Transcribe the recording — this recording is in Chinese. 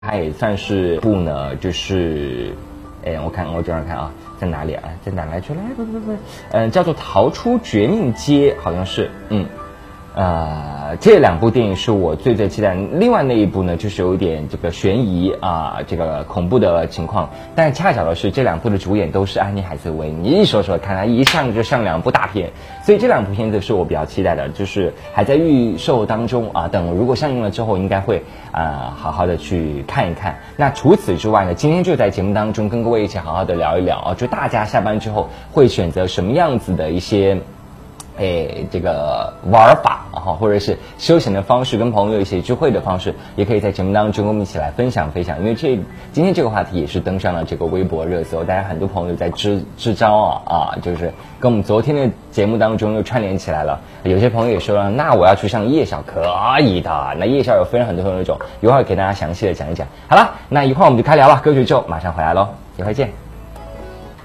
它也算是部呢，就是，我这样看啊，在哪里啊？在哪来去来？叫做《逃出绝命街》，好像是，这两部电影是我最期待。另外那一部呢，就是有一点这个悬疑啊，这个恐怖的情况。但恰巧的是，这两部的主演都是安妮海瑟薇。你一说看他一上就上两部大片，所以这两部片子是我比较期待的，就是还在预售当中啊。等如果上映了之后，应该会好好的去看一看。那除此之外呢，今天就在节目当中跟各位一起好好的聊一聊啊，就大家下班之后会选择什么样子的一些。这个玩法啊，或者是休闲的方式，跟朋友一起聚会的方式，也可以在节目当中跟我们一起来分享。因为今天这个话题也是登上了这个微博热搜，大家很多朋友在支招就是跟我们昨天的节目当中又串联起来了。有些朋友也说了，那我要去上夜校，可以的。那夜校有分很多种，一会儿给大家详细的讲一讲。好了，那一会儿我们就开聊了，歌曲之后马上回来喽，一会儿见。